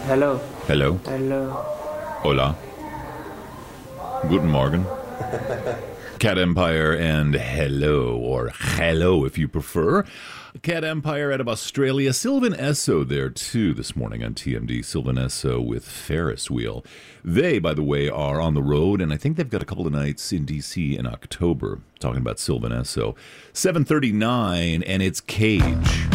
Hello. Hello. Hello. Hola. Guten Morgen. Cat Empire and hello, or hello if you prefer. Cat Empire out of Australia. Sylvan Esso there too this morning on TMD. Sylvan Esso with Ferris Wheel. They, by the way, are on the road, and I think they've got a couple of nights in DC in October. Talking about Sylvan Esso. 7:39, and it's Cage.